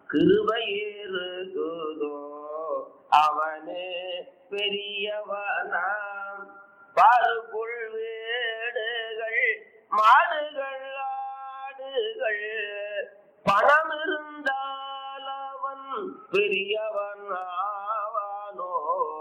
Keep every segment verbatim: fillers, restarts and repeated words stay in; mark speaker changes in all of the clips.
Speaker 1: கிருபையிருக்குதோ அவனே பெரியவனாம். பாருக்குள் வீடுகள் மாடுகள் ஆடுகள் பணம் இருந்தால் அவன் பெரியவன் ஆவானோ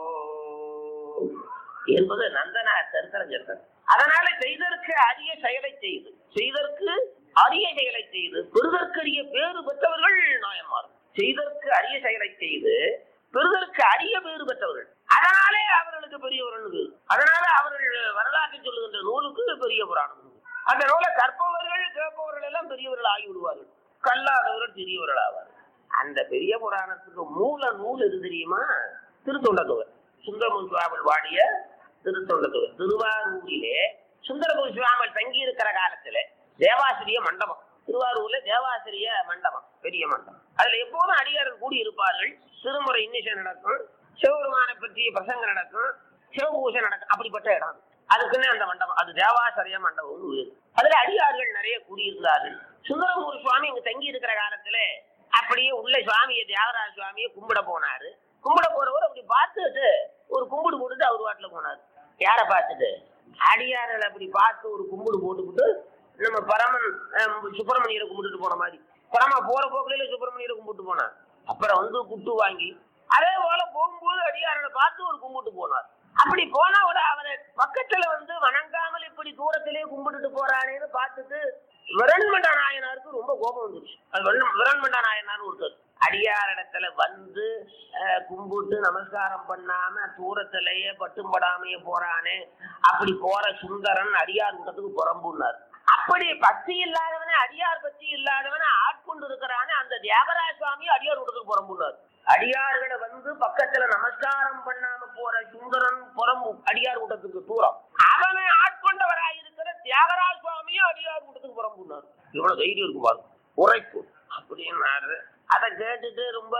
Speaker 1: என்பது நந்தனார் சரித்திரம். அதனால செய்தற்கு அரிய செயலை செய்து செய்தற்கு அரிய செயலை செய்து பெறுதற்கரிய பேறு பெற்றவர்கள் நாயன்மார். செய்தற்கு அரிய செயலை செய்து பெறுதற்கு அரிய பேறு பெற்றவர்கள். அதனாலே அவர்களுக்கு பெரியவர்கள். அதனால அவர்கள் வரலாற்றை சொல்லுகின்ற நூலுக்கு பெரிய புராணம். அந்த நூலை கற்பவர்கள் கேட்பவர்கள் எல்லாம் பெரியவர்கள் ஆகிவிடுவார்கள், கல்லாதவர்கள் சிறியவர்கள் ஆவார்கள். அந்த பெரிய புராணத்துக்கு மூல நூல் எது தெரியுமா? திருத்தொண்டத்தொகை. சுந்தரமூர்த்தி சுவாமிகள் வாடிய திருத்தொண்டத்தொகை. திருவாரூரிலே சுந்தரமூர்த்தி சுவாமிகள் தங்கி இருக்கிற காலத்துல தேவாசிரிய மண்டபம், திருவாரூர்ல தேவாசிரிய மண்டபம், பெரிய மண்டபம். அதுல எப்போதும் அடியார்கள் கூடி இருப்பார்கள். திருமுறை இன்னிசை நடக்கும், சிவபெருமானை பற்றிய பிரசங்க நடக்கும், சிவபூசை நடக்கும். அப்படிப்பட்ட இடம் அதுக்குன்னு அந்த மண்டபம், அது தேவாசிரிய மண்டபம். அதுல அடியார்கள் நிறைய கூடியிருந்தார்கள். சுந்தரமூர்த்தி சுவாமி இங்க தங்கி இருக்கிற காலத்துல அப்படியே உள்ள சுவாமியை தியாகராஜ சுவாமியை கும்பிட போனாரு. கும்பிட போறவர் அப்படி பார்த்துட்டு ஒரு கும்பிடு போட்டுட்டு அவர் வாட்டில போனாரு. யார பார்த்துட்டு? அடியார்கள் அப்படி பார்த்து ஒரு கும்பிடு போட்டுக்கிட்டு நம்ம பரமன் சுப்பிரமணியரை கும்பிட்டுட்டு போன மாதிரி பரமா போற போக்கில சுப்பிரமணியரை கும்பிட்டு போனார். அப்புறம் வந்து குட்டு வாங்கி அதே போல போகும்போது அடியார்களை பார்த்து ஒரு கும்பிட்டு போனார். அப்படி போனா ஒரு அவரை பக்கத்துல வந்து வணங்காமல் இப்படி தூரத்திலே கும்பிட்டுட்டு போறானேன்னு பார்த்துட்டு விரண்மண்ட நாயனாருக்கு ரொம்ப கோபம் வந்துருச்சு. அது விரண்மண்ட நாயனார் ஒருத்தர் அடியார் இடத்துல வந்து கும்பிட்டு நமஸ்காரம் பண்ணாம தூரத்திலேயே பட்டும்படாமையே போறானே, அப்படி போற சுந்தரன் அடியார் கூட்டத்துக்கு புறம்புனார். அப்படி பக்தி இல்லாதவன அடியார் பக்தி இல்லாதவன ஆட்கொண்டு இருக்கிறானே அந்த தியாகராஜ சுவாமி அடியார் கூட்டத்துக்கு புறம்புனார். அடியார்களை வந்து பக்கத்துல நமஸ்காரம் பண்ணாம போற சுந்தரன் புறம்பு அடியார் கூட்டத்துக்கு தூரம். அவனை ஆட்கொண்டவராயிருக்கிற தியாகராஜ சுவாமியும் அடியார் கூட்டத்துக்கு புறம்புனார். இவ்வளவு தைரியம் இருக்கும் பாருங்க, உரைப்பு அப்படின்னாரு. அதை கேட்டுட்டு ரொம்ப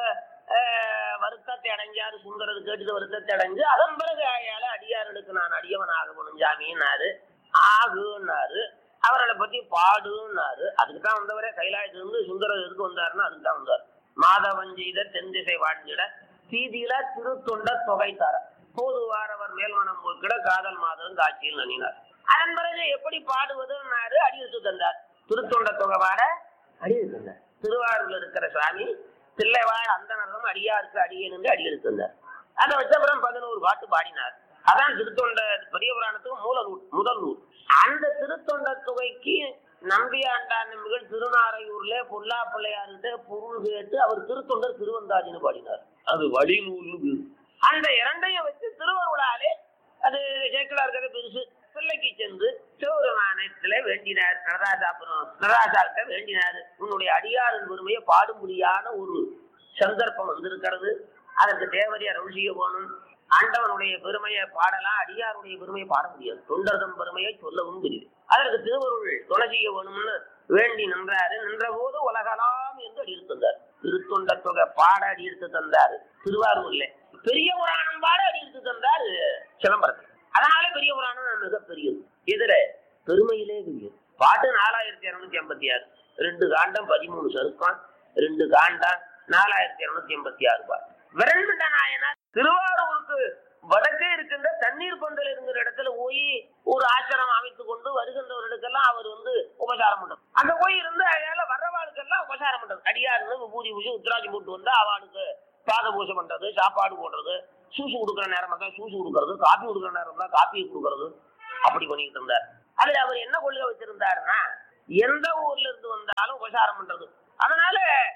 Speaker 1: வருத்தத்தை அடைஞ்சாரு சுந்தரர். கேட்டுட்டு வருத்தத்தை அடைஞ்சு அதன் பிறகு ஆயால அடியார்களுக்கு நான் அடியவன் ஆகணும் ஜாமின்னாரு. ஆகுன்னாரு. அவர்களை பத்தி பாடுன்னாரு. அதுக்குதான் வந்தவரே கைலாயத்திலிருந்து சுந்தரர் எதுக்கு வந்தாருன்னா அதுக்குதான் வந்தார். மாதவன் செய்த தென் திசை வாழ்ந்திட சீதியில திருத்தொண்ட தொகை தர போதுவாரவர் மேல்மனம் போக்கிட காதல் மாதவன் காட்சியில் நனினார். அதன் பிறகு எப்படி பாடுவதுன்னாரு. அடியெடுத்து தந்தார். திருத்தொண்ட தொகை பாட அடியெடுத்து தந்தார். திருவாரூர்ல இருக்கிற சுவாமி தில்லைவாழ் அந்த நேரம் அடியாருக்கு அடியேன் என்று அடியெடுத்து தந்தார். அதை வச்சப்புறம் பதினோரு பாட்டு பாடினார். அதான் திருத்தொண்ட பெரிய புராணத்துக்கு மூல நூல், முதல் நூல். அந்த திருத்தொண்ட தொகைக்கு நம்பியாண்டான் நம்பிகள் திருநாரையூர்ல பொல்லா பிள்ளையார்கிட்ட பொருள் கேட்டு அவர் திருத்தொண்டர் திருவந்தாதின்னு பாடினார். அது வழி நூல். அந்த இரண்டையும் வச்சு திருவருளாலே அது சேக்கலார் கதை பெருசு பிள்ளைக்கு சென்று சிவபெருமானத்துல வேண்டினார். நடராஜாபுரம் நடராஜாக்கிட்ட வேண்டினாரு. உன்னுடைய அடியாரின் பெருமையை பாடும்படியான ஒரு சந்தர்ப்பம் வந்திருக்கிறது. அதற்கு தேவதையை அருள் செய்ய போகணும். ஆண்டவனுடைய பெருமையை பாடலாம், அடியாருடைய பெருமையை பாட முடியாது. தொண்டர்தம் பெருமையை சொல்லவும் தெரியுது. அதற்கு திருவருள் துணை செய்ய வேணும்னு வேண்டி நின்றாரு. நின்ற போது உலகலாம் என்று அடி எடுத்து தந்தார். திருத்தொண்ட தொகை பாட அடி எடுத்து தந்தாரு திருவாரூர்ல. பெரிய புராணம் பாட அடி எடுத்து தந்தார் சிதம்பரத்தில். அதனால பெரிய புராணம் மிக பெரியது. இதுல பெருமையிலே பெரியது. பாட்டு நாலாயிரத்தி இருநூத்தி எண்பத்தி ஆறு ரெண்டு காண்டம் பதிமூணு சருக்கம் ரெண்டு காண்டம் நாலாயிரத்தி இருநூத்தி எண்பத்தி ஆறு பாட்டு. விரண்மண்ட நாயனார் திருவாரூருக்கு வடக்கே இருக்கின்ற தண்ணீர் பந்தல் இருக்கிற இடத்துல போய் ஒரு ஆசிரமம் அமைத்துக் கொண்டு வருகின்றவர்களுக்கெல்லாம் அவர் வந்து உபசாரம் பண்றார். அங்க போய் இருந்து அதனால வர்றவாளுக்கெல்லாம் உபசாரம் பண்றது. அடியாருன்னு பூஜை பூஜை உத்திராஜி போட்டு வந்து அவளுக்கு பாத பூஜை பண்றது, சாப்பாடு போடுறது, சூசு கொடுக்குற நேரம் தான் சூசு கொடுக்கறது, காப்பி கொடுக்குற நேரம் தான் காப்பியை கொடுக்கறது, அப்படி பண்ணிட்டு இருந்தார். அதுல அவர் என்ன கொள்கை வச்சிருந்தாருன்னா எந்த ஊர்ல இருந்து வந்தாலும் உபசாரம் பண்றது. அதனால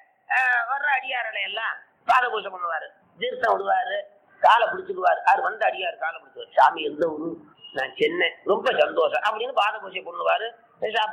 Speaker 1: வர்ற அடியாரலை எல்லாம் பாத பூஜை பண்ணுவாரு, தீர்த்தம் விடுவாரு, காலை பிடிச்சுக்குவாரு. அவர் வந்த அடியார் காலை பிடிச்சுவாரு. சாமி எந்த ஊரு? நான் சென்னை, ரொம்ப சந்தோஷம் அப்படின்னு பாத பூஜை பண்ணுவாரு.